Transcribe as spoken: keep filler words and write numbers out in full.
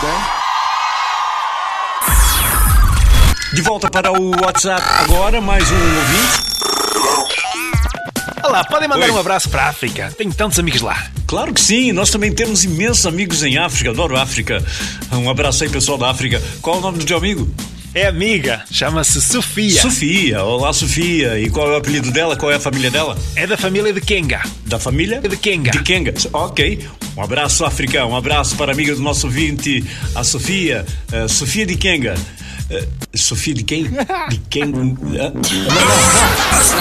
bem? De volta para o WhatsApp agora, mais um ouvinte. Olá, podem mandar Oi. um abraço para a África. Tenho tantos amigos lá. Claro que sim, nós também temos imensos amigos em África, adoro África. Um abraço aí, pessoal da África. Qual é o nome do teu amigo? É amiga, chama-se Sofia. Sofia, olá Sofia. E qual é o apelido dela? Qual é a família dela? É da família de Kenga. Da família? De Kenga. De Kenga, ok. Um abraço, África, um abraço para a amiga do nosso ouvinte, a Sofia. Uh, Sofia de Kenga. Uh, Sofia de quem? De Kenga? Uh, não, não.